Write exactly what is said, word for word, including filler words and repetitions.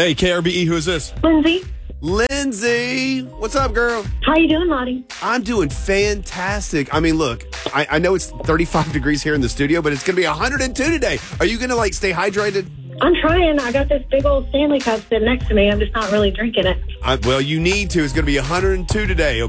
Hey, K R B E, who is this? Lindsay. Lindsay, what's up, girl? How you doing, Lottie? I'm doing fantastic. I mean, look, I, I know it's thirty-five degrees here in the studio, but it's going to be one hundred two today. Are you going to, like, stay hydrated? I'm trying. I got this big old Stanley Cup sitting next to me. I'm just not really drinking it. I, well, you need to. It's going to be one hundred two today, okay?